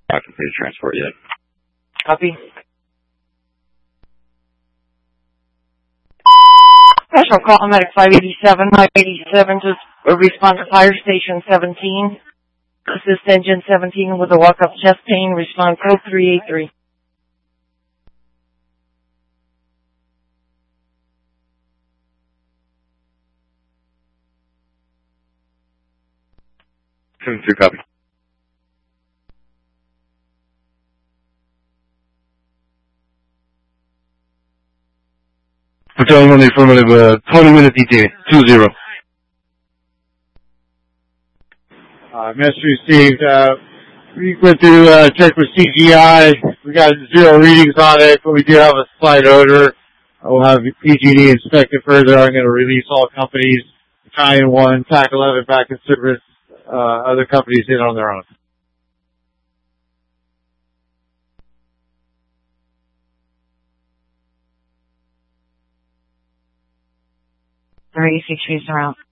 Not completed transport yet. Copy. Special call medic 587. 587 just respond to fire station 17. Assist engine 17 with a walk-up chest pain. Respond code 383. Two copy. Hotel on the affirmative, 20-minute ETA, 2-0. Message received. We went through, check with CGI. We got 0 readings on it, but we do have a slight odor. We'll have PG&E inspect it further. I'm going to release all companies, Italian 1, TAC 11 back in service, other companies in on their own. There are 86 trees around.